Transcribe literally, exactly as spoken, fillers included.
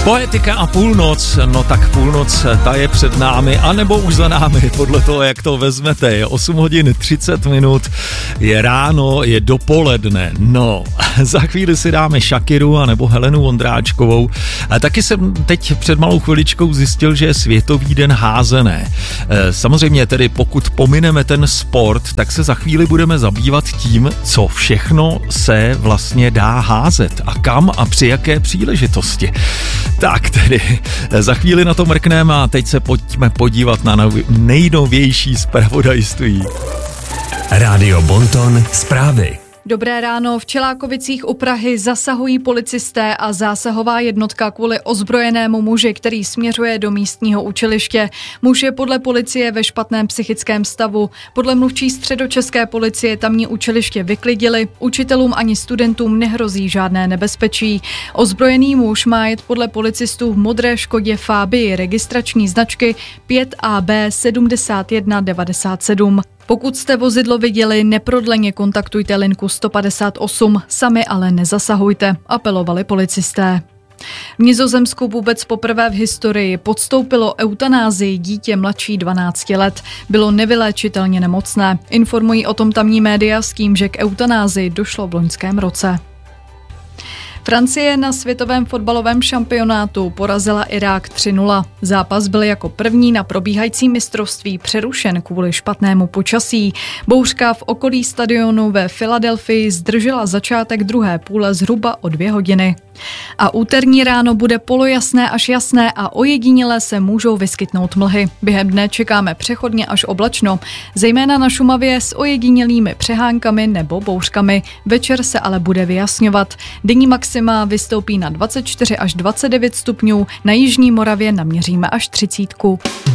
Poetika a půlnoc, no tak půlnoc, ta je před námi, anebo už za námi, podle toho, jak to vezmete. Je osm hodin třicet minut, je ráno, je dopoledne, no. Za chvíli si dáme Shakiru anebo Helenu Vondráčkovou. A taky jsem teď před malou chviličkou zjistil, že je Světový den házené. Samozřejmě tedy pokud pomineme ten sport, tak se za chvíli budeme zabývat tím, co všechno se vlastně dá házet a kam a při jaké příležitosti. Tak tedy, za chvíli na to mrkneme a teď se pojďme podívat na nejnovější zpravodajství. Rádio Bonton zprávy. Dobré ráno, v Čelákovicích u Prahy zasahují policisté a zásahová jednotka kvůli ozbrojenému muži, který směřuje do místního učiliště. Muž je podle policie ve špatném psychickém stavu. Podle mluvčí středočeské policie tamní učiliště vyklidili, učitelům ani studentům nehrozí žádné nebezpečí. Ozbrojený muž má jet podle policistů v modré Škodě Fabii registrační značky pět A B sedmdesát jedna devadesát sedm. Pokud jste vozidlo viděli, neprodleně kontaktujte linku sto padesát osm, sami ale nezasahujte, apelovali policisté. V Nizozemsku vůbec poprvé v historii podstoupilo eutanázii dítě mladší dvanácti let. Bylo nevyléčitelně nemocné. Informují o tom tamní média s tím, že k eutanázii došlo v loňském roce. Francie na světovém fotbalovém šampionátu porazila Irák tři nula. Zápas byl jako první na probíhající mistrovství přerušen kvůli špatnému počasí. Bouřka v okolí stadionu ve Filadelfii zdržela začátek druhé půle zhruba o dvě hodiny. A úterní ráno bude polojasné až jasné a ojediněle se můžou vyskytnout mlhy. Během dne čekáme přechodně až oblačno, zejména na Šumavě s ojedinělými přehánkami nebo bouřkami. Večer se ale bude vyjasňovat. Denní maxima vystoupí na dvacet čtyři až dvacet devět stupňů, na jižní Moravě naměříme až třicítku.